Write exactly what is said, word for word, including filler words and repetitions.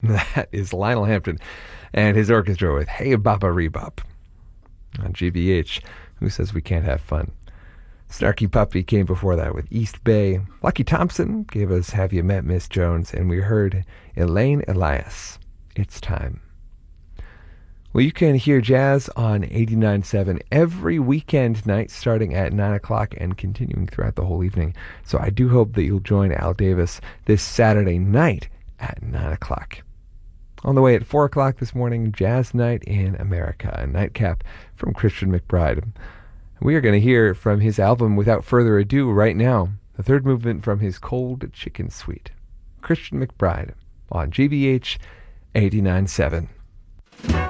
That is Lionel Hampton and his orchestra with Hey Baba Rebop on G B H. Who says we can't have fun? Snarky Puppy came before that with East Bay. Lucky Thompson gave us Have You Met Miss Jones? And we heard Elaine Elias, It's Time. Well, you can hear jazz on eighty-nine point seven every weekend night starting at nine o'clock and continuing throughout the whole evening. So I do hope that you'll join Al Davis this Saturday night at nine o'clock. On the way at four o'clock this morning, Jazz Night in America, a nightcap from Christian McBride. We are going to hear from his album Without Further Ado right now, the third movement from his Cold Chicken Suite. Christian McBride on G B H eighty-nine point seven.